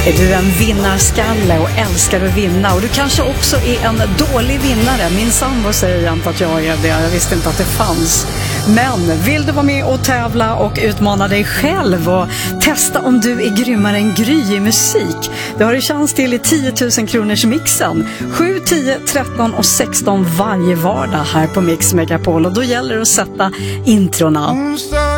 Är du en vinnarskalle och älskar att vinna? Och du kanske också är en dålig vinnare. Min sambo säger jämt att jag är det. Jag visste inte att det fanns. Men vill du vara med och tävla och utmana dig själv och testa om du är grymmare än Gry i musik? Du har ju chans till i 10 000 kronors mixen. 7, 10, 13 och 16 varje vardag här på Mix Megapol. Och då gäller det att sätta introna.